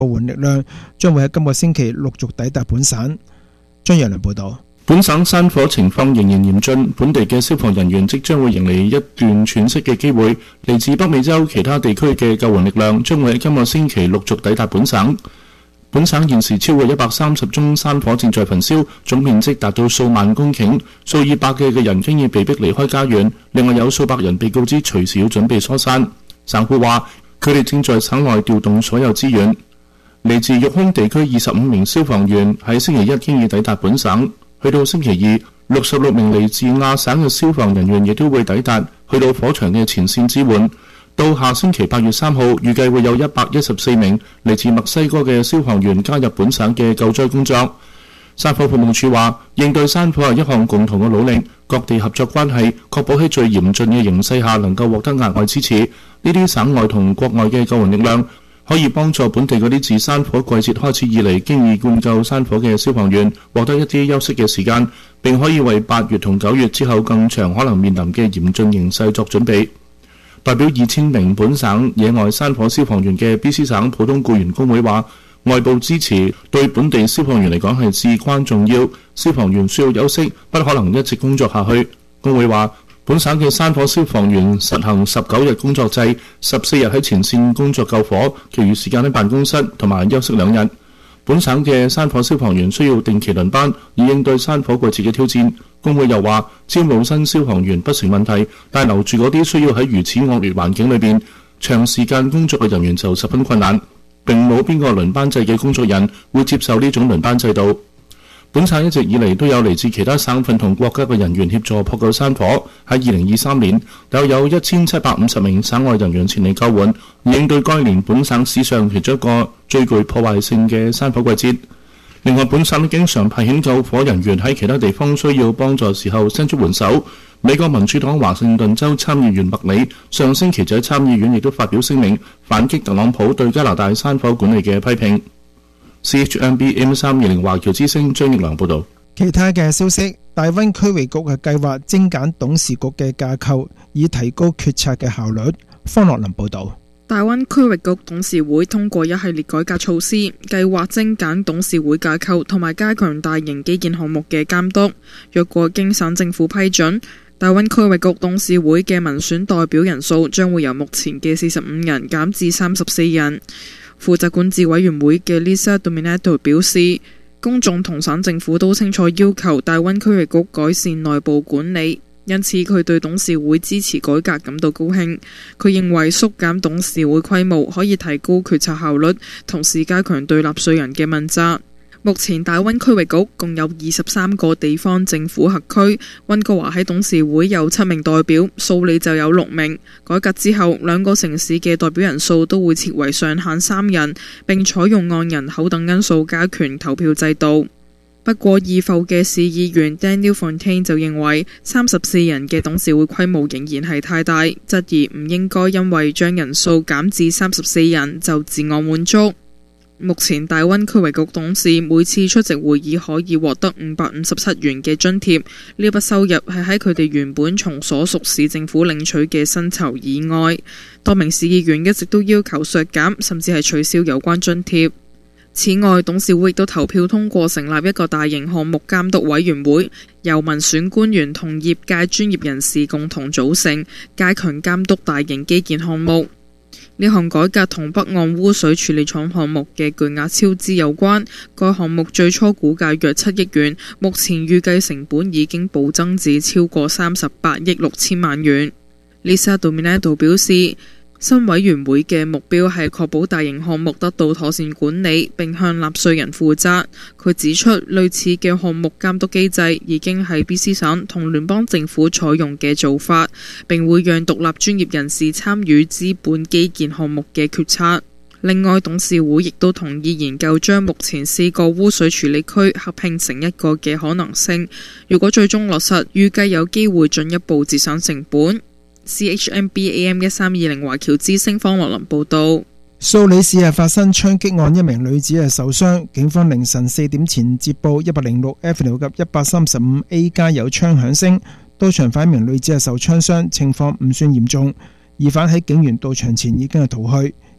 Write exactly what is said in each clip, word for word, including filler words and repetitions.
救援力量將會喺今個星期陸續抵達本省。張若良報導。 本省山火情況仍然嚴峻，本地嘅消防人員即將會迎嚟一段喘息嘅機會。嚟自北美洲其他地區嘅救援力量將會喺今個星期陸續抵達本省。本省現時超過一百三十宗山火正在焚燒，總面積達到數萬公頃，數以百計嘅人經已被迫離開家園，另外有數百人被告知隨時要準備疏散。省府話佢哋正在省內調動所有資源。嚟自育空地區二十五名消防員喺星期一經已抵達本省。去到星期二，六十六名嚟自亞省嘅消防人員亦都會抵達，去到火場嘅前線支援。到下星期八月三號，預計會有一百一十四名嚟自墨西哥嘅消防員加入本省嘅救災工作。山火服務處話，應對山火係一項共同嘅努力，各地合作關係，確保喺最嚴峻嘅形勢下能夠獲得額外支持。呢啲省外同國外嘅救援力量可以幫助本地嗰啲自山火季節開始以嚟經已灌救山火嘅消防員獲得一啲休息嘅時間，並可以為八月同九月之後更長可能面臨嘅嚴峻形勢作準備。代表二千名本省野外山火消防員嘅 B C 省普通僱員工會話，外部支持對本地消防員嚟講係至關重要，消防員需要休息，不可能一直工作下去。工會話，本省嘅山火消防員實行十九日工作制，十四日喺前線工作救火，其餘時間喺辦公室同埋休息兩日。本省嘅山火消防員需要定期輪班，以應對山火季節嘅挑戰。工會又話，招募新消防員不成問題，但留住嗰啲需要喺如此惡劣環境裏邊長時間工作嘅人員就十分困難。並冇邊個輪班制嘅工作人會接受呢種輪班制度。本省一直以嚟都有嚟自其他省份同國家嘅人員協助撲救山火。喺二零二三年，又有一千七百五十名省外人員前嚟救援，應對該年本省史上其中一個最具破壞性嘅山火季節。另外，本省經常派遣救火人員喺其他地方需要幫助時候伸出援手。美國民主黨華盛頓州參議員麥理上星期就喺參議院亦都發表聲明，反擊特朗普對加拿大山火管理嘅批評。C H M B M 三二零華僑之聲張益良報導。 其他嘅消息，大溫區域局嘅計劃精簡董事局嘅架構，以提高決策嘅效率。方樂林報導。 大溫區域局董事會通過一系列改革措施，計劃精簡董事會架構同埋加強大型基建項目嘅監督。若果經省政府批准，大溫區域局董事會嘅民選代表人數將會由目前嘅四十五人減至三十四人。負責管治委員會嘅 Lisa Dominato 表示，公眾同省政府都清楚要求大溫區域局改善內部管理，因此佢對董事會支持改革感到高興。佢認為縮減董事會規模可以提高決策效率，同時加強對納稅人嘅問責。目前大溫區域局共有二十三個地方政府轄區，溫哥華喺董事會有七名代表，素里就有六名。改革之後，兩個城市嘅代表人數都會設為上限三人，並採用按人口等因素加權投票制度。不過，已否嘅市議員 Daniel Fontaine 就認為三十四人嘅董事會規模仍然係太大，質疑唔應該因為將人數減至三十四人就自我滿足。目前大溫區域局董事每次出席會議可以獲得五百五十七元嘅津貼，呢筆收入係喺佢哋原本從所屬市政府領取嘅薪酬以外。多名市議員一直都要求削減甚至係取消有關津貼。此外，董事會亦都投票通過成立一個大型項目監督委員會，由民選官員同業界專業人士共同組成，加強監督大型基建項目。呢項改革同北岸污水處理廠項目嘅巨額超支有關，該項目最初估計約七億元，目前預計成本已經暴增至超過三十八億六千萬元。Lisa Dominato 表示，新委員會嘅目標係確保大型項目得到妥善管理，並向納稅人負責。佢指出，類似嘅項目監督機制已經係 B C 省同聯邦政府採用嘅做法，並會讓獨立專業人士參與資本基建項目嘅決策。另外，董事會亦都同意研究將目前四個污水處理區合併成一個嘅可能性。如果最終落實，預計有機會進一步節省成本。C H M B A M 一三二零華僑之聲方樂林報道。 蘇里市係發生槍擊案，一名女子係受傷。警方凌晨四點前接報一百零六 Avenue 及一百三十五 A 街有槍響聲，到場發現一名女子係受槍傷，情況唔算嚴重。疑犯喺警員到場前已經係逃去。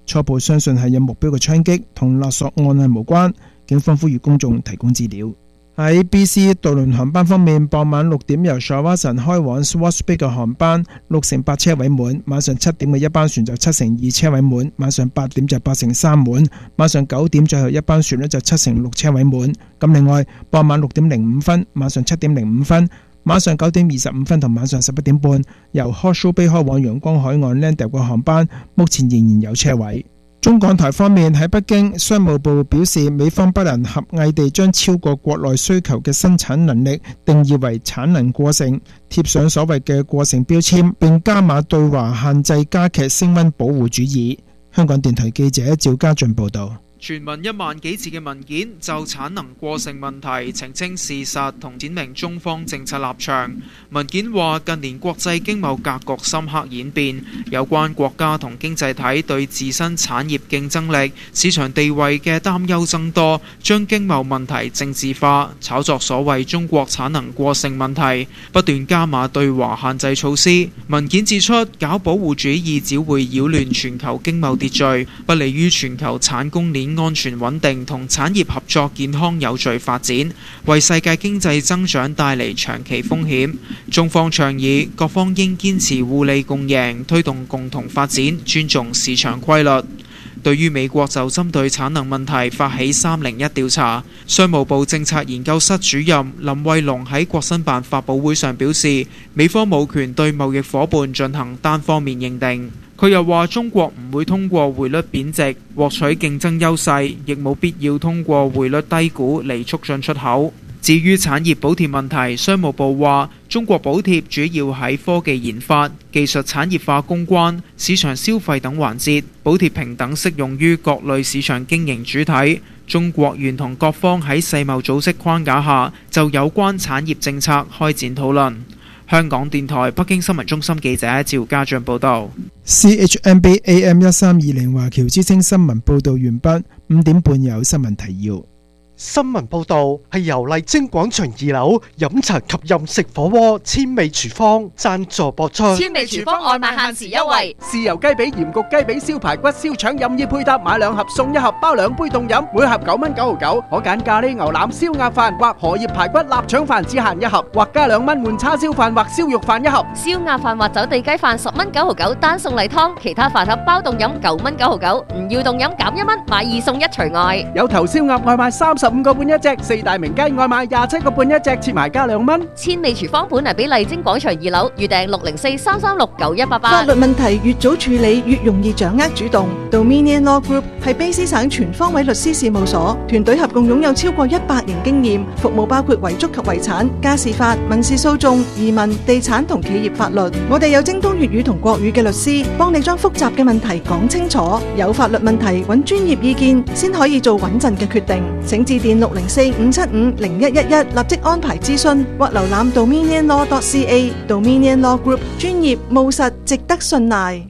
初步相信係有目標嘅槍擊，同勒索案係無關。警方呼籲公眾提供資料。喺 B C 渡輪航班方面，傍晚六點由 Chawasan 開往 Swartz Bay 嘅航班六成八車位滿，晚上七點嘅一班船就七成二車位滿，晚上八點就八成三滿，晚上九點最後一班船呢就七成六車位滿。咁另外，傍晚六點零五分、晚上七點零五分、晚上九點二十五分同晚上十一點半由 Horseshoe Bay 開往陽光海岸 Landale 嘅航班，目前仍然有車位。中港台方面，喺北京，商務部表示，美方不能合偽地將超過國內需求嘅生產能力定義為產能過剩，貼上所謂嘅過剩標籤，並加碼對華限制，加劇升溫保護主義。香港電台記者趙家俊報道。 全文一萬幾字嘅文件就產能過剩問題澄清事實同闡明中方政策立場。文件話近年國際經貿格局深刻演變，有關國家同經濟體對自身產業競爭力、市場地位嘅擔憂增多，將經貿問題政治化，炒作所謂中國產能過剩問題，不斷加碼對華限制措施。文件指出，搞保護主義只會擾亂全球經貿秩序，不利於全球產供鏈安全穩定同產業合作健康有序發展，為世界經濟增長帶嚟長期風險。中方倡議各方應堅持互利共贏，推動共同發展，尊重市場規律。對於美國就針對產能問題發起三零一調查，商務部政策研究室主任林慧龍喺國新辦發佈會上表示，美方冇權對貿易夥伴進行單方面認定。佢又話中國唔會通過匯率貶值獲取競爭優勢，亦冇必要通過匯率低估嚟促進出口。至於產業補貼問題，商務部話中國補貼主要喺科技研發、技術產業化攻關、市場消費等環節，補貼平等適用於各類市場經營主體。中國願同各方喺世貿組織框架下就有關產業政策開展討論。香港電台北京新聞中心記者趙家俊報道。 C H M B A M 一三二零華僑之聲新聞報道完畢，五點半有新聞提要。 新聞報導係由麗晶廣場二樓飲茶及飲食火鍋千味廚房贊助播出。 千味廚房外賣限時優惠， 豉油雞髀、鹽焗雞髀、燒排骨、燒腸任意配搭，買兩盒送一盒，包兩杯凍飲，每盒九蚊九毫九。可揀咖喱牛腩、燒鴨飯或荷葉排骨臘腸飯只限一盒，或加兩蚊換叉燒飯或燒肉飯一盒。 燒鴨飯或走地雞飯十蚊九毫九，單送例湯，其他飯盒包凍飲九蚊九毫九，唔要凍飲減一蚊，買二送一除外。 有頭燒鴨外賣三十五個半一隻，四大名雞外賣廿七個半一隻，切埋加兩蚊。 千味廚房本嚟俾麗晶廣場二樓，預訂六零四三三六九一八八。 法律問題越早處理，越容易掌握主動。Dominion Law Group 係卑詩省全方位律師事務所，團隊合共擁有超過一百年經驗，服務包括遺囑及遺產、家事法、民事訴訟、移民、地產同企業法律。我哋有精通粵語同國語嘅律師，幫你將複雜嘅問題講清楚。有法律問題揾專業意見，先可以做穩陣嘅決定。請致電六零四五七五零一一一，立即安排諮詢，或瀏覽 dominion law dot c a。 Dominion Law Group 專業務實，值得信賴。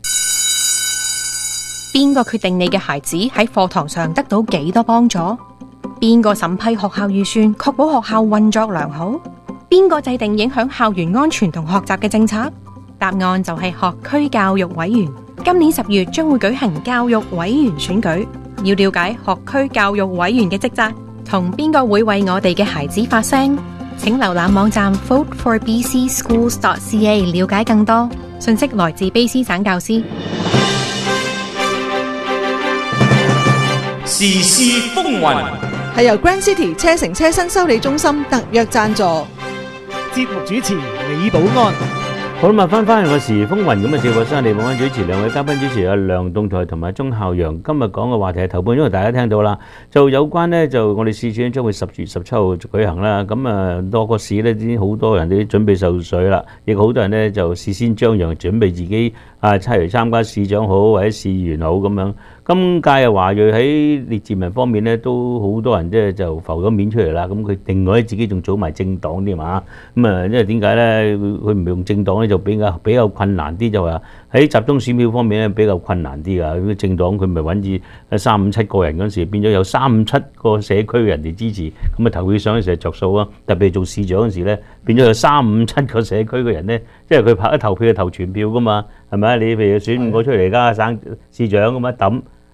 邊個決定你嘅孩子喺課堂上得到幾多幫助？邊個審批學校預算，確保學校運作良好？邊個制定影響校園安全同學習嘅政策？答案就係學區教育委員。今年十月將會舉行教育委員選舉，要了解學區教育委員嘅職責，同邊個會為我哋嘅孩子發聲，請瀏覽網站 vote for b c schools dot c a 了解更多。信息來自卑詩省教師。 時事風雲係由 Grand City 車城車新修理中心特約贊助。 節目主持李寶安。 好啦，翻翻嚟個時風雲咁嘅節目，先係李寶安主持，兩位嘉賓主持有梁棟台同埋鐘孝陽。今日講嘅話題係頭半鐘，大家聽到啦，就有關呢，就我哋市選將會十月十七號舉行啦。咁啊，多個市呢，已經好多人都準備受水啦，亦好多人呢，就事先張揚準備自己啊，出嚟參加市長好或者市議員好咁樣。今屆嘅華裔喺列治文方面咧，都好多人即係就浮咗面出嚟啦。咁佢另外自己仲組埋政黨啲嘛。咁啊，因為點解咧？佢唔用政黨咧，就比較比較困難啲，就話喺集中選票方面咧比較困難啲㗎。咁政黨佢咪揾住三五七個人嗰陣時，變咗有三五七個社區嘅人哋支持，咁啊投票上嗰時係着數啊。特別做市長嗰陣時咧，變咗有三五七個社區嘅人咧，即係佢拍一投票就投全票㗎嘛，係咪啊？你譬如選五個出嚟㗎，省市長咁啊抌。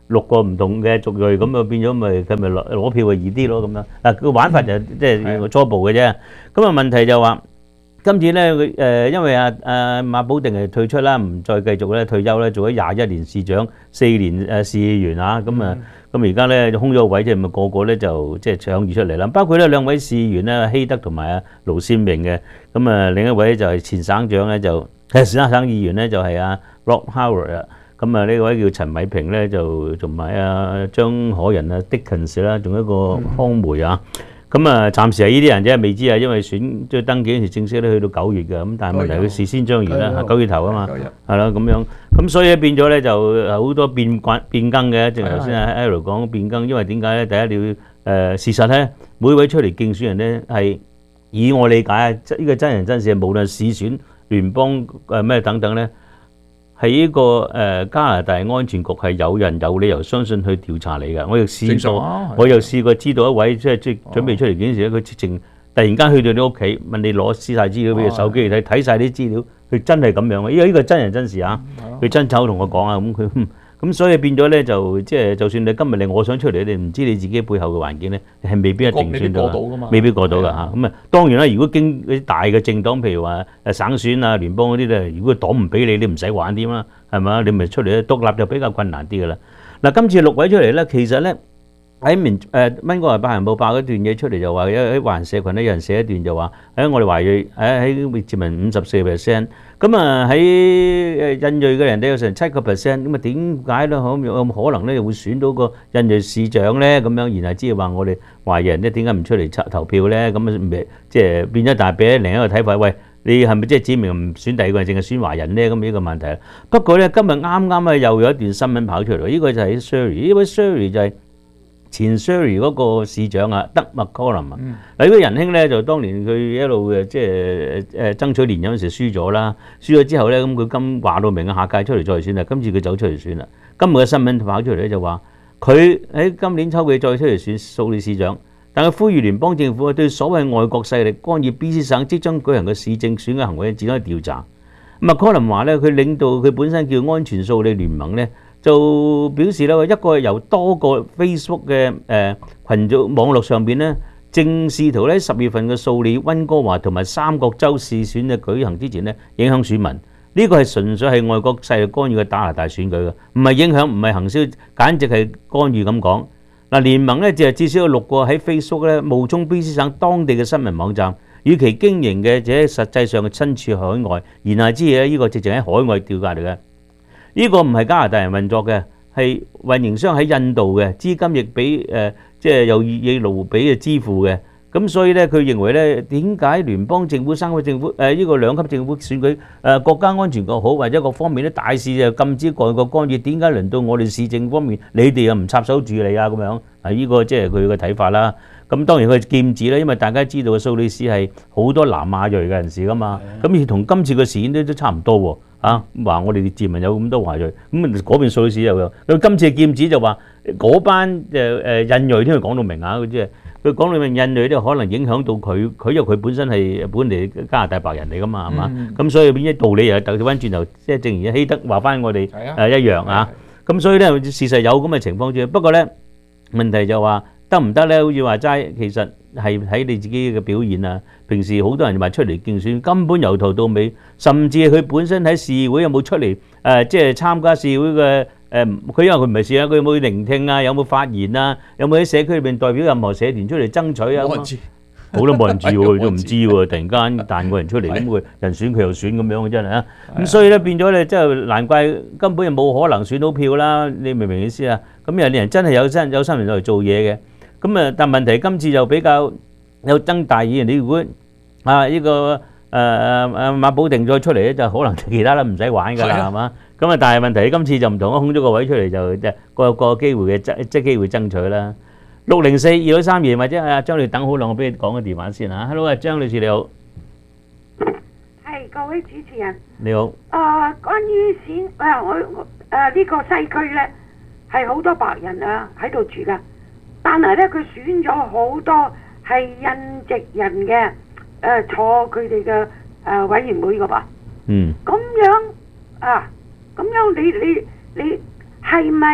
六個唔同嘅族裔，咁啊變咗咪佢咪攞攞票就易啲咯咁樣。嗱個玩法就即係初步嘅啫。咁啊問題就話今次咧佢誒因為阿阿馬寶定係退出啦，唔再繼續咧退休咧，做咗廿一年市長，四年誒市議員啊，咁啊咁而家咧空咗個位，即係咪個個咧就即係搶住出嚟啦？包括咧兩位市議員咧希德同埋阿盧善明嘅，咁啊另一位就係前省長咧就係前省議員咧就係阿 Rob Howard 啊。咁啊呢位叫陳米平咧就同埋阿張可人啊 Dickens 啦，仲有一個康梅啊。咁啊暫時係呢啲人啫，未知啊，因為選即係登記嗰時正式咧去到九月嘅，咁但係問題佢事先張完啦，九月頭啊嘛，係啦咁樣。咁所以變咗咧就好多變慣變更嘅，正如頭先阿 L 講變更，因為點解咧？第一你要誒事實咧，每位出嚟競選人咧係以我理解啊，呢個真人真事，無論市選、聯邦誒咩等等咧。係呢個誒加拿大安全局係有人有理由相信去調查你㗎。我又試過，啊、我又試過知道一位即係即係準備出嚟嗰陣時咧，佢直情突然間去到你屋企問你攞私曬資料俾佢手機嚟睇，睇曬啲資料，佢真係咁樣嘅。因為呢個真人真事啊，佢、嗯、真手同我講啊，咁佢咁所以變咗咧就即係就算你今日你我想出嚟，你唔知你自己背後嘅環境咧，係未必一定算到，未必過到㗎嚇。咁啊當然啦，如果經嗰啲大嘅政黨，譬如話誒省選啊、聯邦嗰啲咧，如果黨唔俾你，你唔使玩添啦，係咪啊？你咪出嚟咧，獨立就比較困難啲㗎啦。嗱，今次六位出嚟咧，其實咧喺明誒溫哥華百人報爆嗰段嘢出嚟就話，喺華人社群咧有人寫一段就話喺我哋華裔喺喺原住民五十四 percent。咁啊喺誒印裔嘅人哋有成七個 percent， 咁啊點解咧？可有可能咧會選到個印裔市長咧？咁樣然後之後話我哋華人咧點解唔出嚟投票咧？咁啊即係變咗大俾另一個睇法。喂，你係咪即係指明唔選第二個人，淨係選華人咧？咁呢個問題。不過咧今日啱啱啊又有一段新聞跑出嚟，呢個就係 Surrey， 呢位 Surrey 就係前 Surrey 嗰個市長啊，德麥柯林啊，嗱呢個仁兄咧就當年佢一路誒即係誒爭取連任嗰時輸咗啦，輸咗之後咧咁佢今話到明啊，下屆出嚟再選啦，今次佢走出嚟選啦。今日嘅新聞跑出嚟咧就話佢喺今年秋季再出嚟選蘇理市長，但係呼籲聯邦政府對所謂外國勢力干預 B C 省即將舉行嘅市政選嘅行為展開調查。咁啊柯林話咧，佢領導佢本身叫安全蘇理聯盟咧。就表示咧，一個由多個 Facebook 嘅誒羣組網絡上邊咧，正試圖咧十月份嘅蘇理、溫哥華同埋三角洲市選嘅舉行之前咧，影響選民。呢個係純粹係外國勢力干預嘅加拿大選舉嘅，唔係影響，唔係行銷，簡直係干預咁講。嗱，聯盟咧就係至少有六個喺 Facebook 咧冒充 B C 省當地嘅新聞網站，與其經營嘅，者實際上係身處海外，言下之意咧，呢個直情喺海外調價嚟嘅。呢個唔係加拿大人運作嘅，係運營商喺印度嘅，資金亦俾誒即係有以盧比嘅支付嘅。咁所以咧，佢認為咧，點解聯邦政府、三級政府誒呢個兩級政府選舉誒國家安全局好，或者各方面咧大事就禁止外國干預，點解輪到我哋市政方面，你哋又唔插手處理啊？咁樣啊，呢個即係佢嘅睇法啦。咁當然佢劍指咧，因為大家知道嘅蘇理士係好多南亞裔嘅人士噶嘛，咁而同今次嘅事件都都差唔多喎。啊，話我哋自民有咁多華裔，咁嗰邊蘇理士又有。佢今次嘅劍指就話嗰班誒誒印裔添，佢講到明啊，佢即係佢講到明印裔咧，可能影響到佢，佢因為佢本身係本地加拿大白人嚟噶嘛，係嘛？咁所以變咗道理又調翻轉頭，即係正如希德話翻我哋誒一樣啊。咁所以咧事實有咁嘅情況啫。不過咧問題就話得唔得咧？好似話齋，其實係睇你自己嘅表現啊。平時好多人話出嚟競選，根本由頭到尾，甚至佢本身喺市議會有冇出嚟誒，即係參加市議會嘅誒，佢因為佢唔係市議會，佢有冇聆聽啊？有冇發言啊？有冇喺社區裏邊代表任何社團出嚟爭取啊？冇人知，好多冇人知喎，都唔知喎，突然間彈個人出嚟，咁佢人選佢又選咁樣嘅真係啊！咁所以咧變咗咧，即係難怪根本就冇可能選到票啦！你明唔明意思啊？咁有啲人真係有心有心人嚟做嘢嘅，咁啊，但問題今次就比較有爭大議員，你如果啊呢個誒誒誒馬保定再出嚟咧，就可能其他都唔使玩㗎啦，係嘛？咁啊，但係問題今次就唔同，空咗個位出嚟就即係各有各機會嘅爭即係機會爭取啦。六零四二九三二或者阿張女士等好耐，我俾你講個電話先嚇。Hello 啊，張女士你好， 係各位主持人你好。 啊，關於選誒我我誒呢個西區咧係好多白人啊喺度住㗎，但係咧佢選咗好多係印籍人嘅誒坐佢哋嘅誒委員會㗎噃。嗯。咁樣啊，咁樣你你你係咪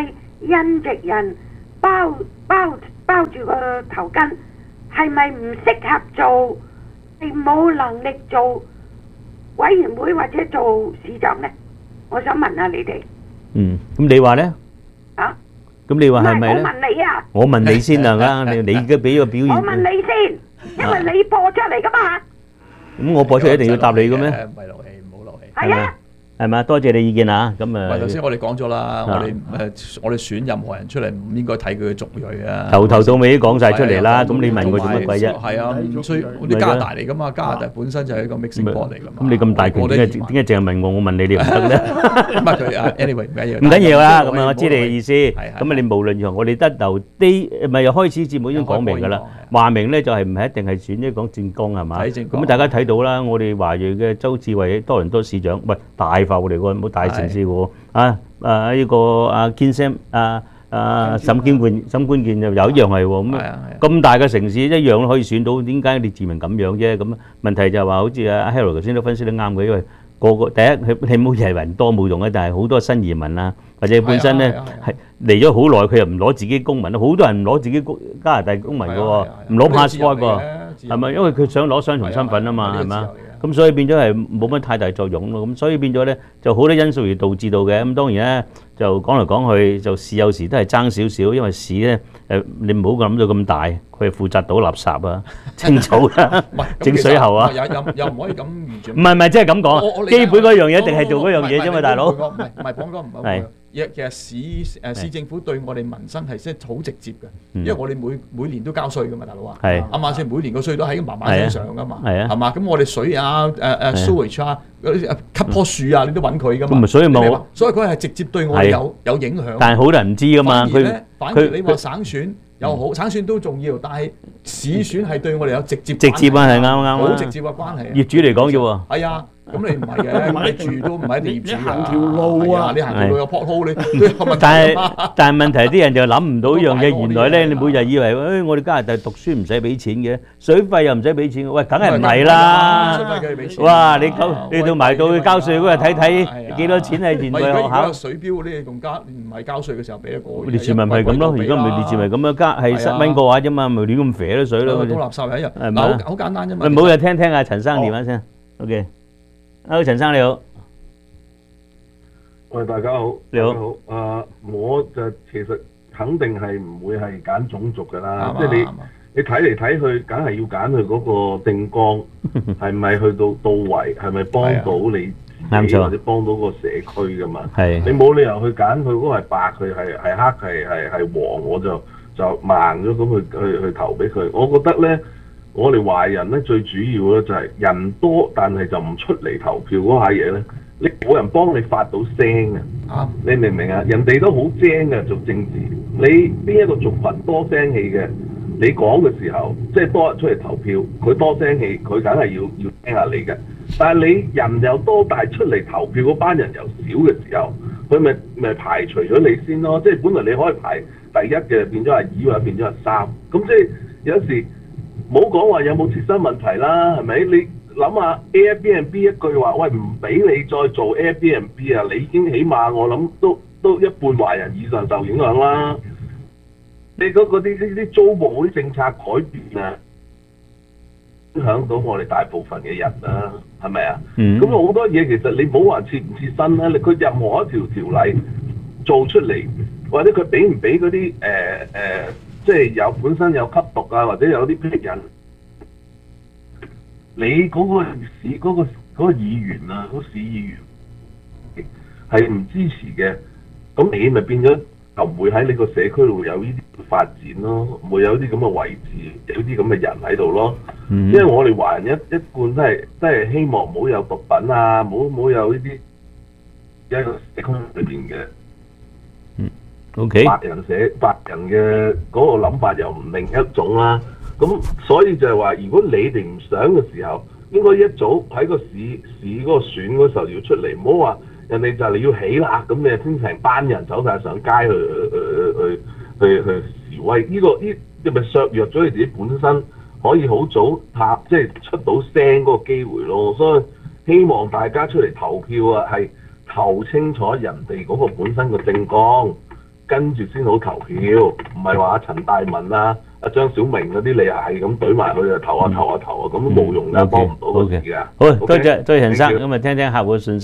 印籍人包包包住個頭巾，係咪唔適合做？係冇能力做委員會或者做市長呢？我想問下你哋。 嗯，咁你話呢？ 啊？ 咁你話係咪呢？ 我問你啊。 我問你先啊，你你而家俾個表現。 我問你先，因為你播出嚟噶嘛。 咁我播出嚟一定要答你嘅咩？ 唔係漏氣，唔好漏氣。 係啊。 係嘛？多謝你意見啊！咁唔係頭先啊， 我哋講咗啦，我哋誒我哋選任何人出嚟唔應該睇佢嘅族裔啊。 頭頭到尾都講晒出嚟啦，咁你問佢做乜鬼啫？ 係啊，唔需要。我哋加拿大嚟噶嘛，加拿大本身就係一個 mixing pot 嚟噶嘛。 咁你咁大權，點解點解淨係問我？我問你，你唔得咧？ 唔係佢啊 ，anyway 唔緊要。 唔緊要啦，咁啊，我知你嘅意思。咁啊，你無論如何，我哋得留啲，唔係又開始節目已經講明㗎啦。話明咧就係唔係一定係選，即係講政綱係嘛？咁大家睇到啦，我哋華裔嘅周志偉多倫多市長，喂大埠嚟喎，冇大城市喎。啊啊呢個阿堅 Sam 啊啊沈堅冠沈冠健又有一樣係喎，咁咁大嘅城市一樣都可以選到，點解列治文咁樣啫？咁問題就係話好似阿 Harold 頭先都分析得啱嘅，因為個個第一佢你冇係人多冇用嘅，但係好多新移民啊，或者本身咧係嚟咗好耐，佢又唔攞自己公民，好多人唔攞自己加拿大公民嘅喎，唔攞 passport 喎，係咪？因為佢想攞雙重身份啊嘛，係嘛？咁所以變咗係冇乜太大作用咯。咁所以變咗咧就好多因素而導致到嘅。咁當然咧就講嚟講去就市有時都係爭少少，因為市咧誒你唔好諗到咁大，佢係負責倒垃圾啊、清草啊、整水喉啊。 又又又唔可以咁完全。 唔係唔係，即係咁講，基本嗰樣嘢一定係做嗰樣嘢啫嘛，大佬。 唔係唔係講講唔係。其實市誒市政府對我哋民生係真係好直接嘅，因為我哋每每年都交稅噶嘛，大佬啊，啱啱先？每年個稅都喺嫲嫲身上噶嘛，係嘛？咁我哋水啊、誒誒 sewage 啊、嗰啲誒吸棵樹啊，你都揾佢噶嘛。 所以冇， 所以佢係直接對我哋有有影響。 但係好多人唔知噶嘛，佢反而你話省選又好，省選都重要，但係市選係對我哋有直接直接關係，啱啱好直接嘅關係。 業主嚟講啫喎。 係啊。咁你唔係嘅，你住都唔係一定業主行條路啊， 你行條路有 pothole，你都有問題。 但係但係問題啲人就諗唔到一樣嘢，原來咧你每日以為誒我哋加拿大讀書唔使俾錢嘅，水費又唔使俾錢嘅，喂梗係唔係啦？ 水費梗係俾錢。 哇！你交你到埋到去交稅嗰日睇睇幾多錢係填在學校。 水標嗰啲仲加，唔係交稅嘅時候俾一個。 列治文係咁咯，而家咪列治文咁樣加係十蚊個話啫嘛，咪亂咁肥啲水咯。 倒垃圾係一樣，嗱好好簡單啫嘛。 唔好就聽聽阿陳生電話先 ，OK。Hello，陳生你好。 喂，大家好。 你好。 好。啊，我就其實肯定係唔會係揀種族㗎啦，即係你你睇嚟睇去，梗係要揀佢嗰個政綱係咪去到到位，係咪幫到你自己或者幫到個社區㗎嘛？係。你冇理由去揀佢嗰個係白，佢係係黑，係係係黃，我就就盲咗咁去去去投俾佢。我覺得咧。我哋華人咧最主要咧就係人多，但係就唔出嚟投票嗰下嘢咧，你冇人幫你發到聲嘅。啊，你明唔明啊？人哋都好精嘅做政治，你邊一個族群多聲氣嘅，你講嘅時候，即係多人出嚟投票，佢多聲氣，佢梗係要要聽下你嘅。但係你人又多，但係出嚟投票嗰班人又少嘅時候，佢咪咪排除咗你先咯。即係本來你可以排第一嘅，變咗係二或者變咗係三。咁即係有時。冇講話有冇切身問題啦，係咪？你諗下 Airbnb 一句話，喂唔俾你再做 Airbnb 啊！你已經起碼我諗都都一半華人以上受影響啦。你嗰嗰啲啲啲租務啲政策改變啊，影響到我哋大部分嘅人啦，係咪啊？咁好、嗯、多嘢其實你冇話切唔切身啦，你佢任何一條條例做出嚟，或者佢俾唔俾嗰啲誒誒？呃即係有本身有吸毒啊，或者有啲逼人，你嗰個市嗰、嗰個嗰、嗰個議員啊，嗰、嗰個、市議員係唔支持嘅，咁你咪變咗就唔會喺你個社區度有呢啲發展咯，唔會有啲咁嘅位置，有啲咁嘅人喺度咯。嗯、因為我哋華人一一貫都係都係希望唔好有毒品啊，唔好唔好有呢啲一個社區裏邊嘅。 Okay. 白人社白人嘅嗰個諗法又唔另一種啦，咁所以就係話，如果你哋唔想嘅時候，應該一早喺個市市嗰個選嗰時候要出嚟，唔好話人哋就嚟要起啦，咁你先成班人走晒上街去去去去去示威，呢、呢個呢你咪削弱咗你自己本身可以好早拍即係出到聲嗰個機會咯，所以希望大家出嚟投票啊，係投清楚人哋嗰個本身嘅政綱。 跟住先好投票，唔係話阿陳大文啊、阿張小明嗰啲你係咁懟埋佢啊，投下投下投啊，咁都冇用㗎，幫唔到個事㗎。 好，多謝多謝陳生，咁啊聽聽客戶嘅信息。